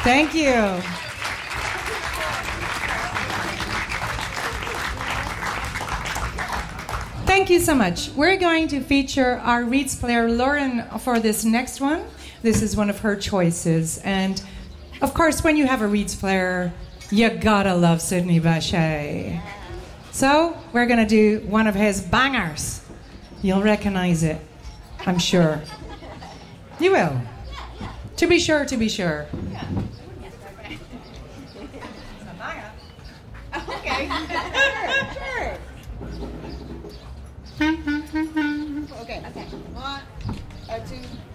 Thank you. Thank you so much. We're going to feature our reeds player, Lauren, for this next one. This is one of her choices. And, of course, when you have a reeds player, you gotta love Sidney Bechet. So, we're going to do one of his bangers. You'll recognize it, I'm sure. You will. To be sure, to be sure. Okay. Sure. Okay. Okay. 1, 2.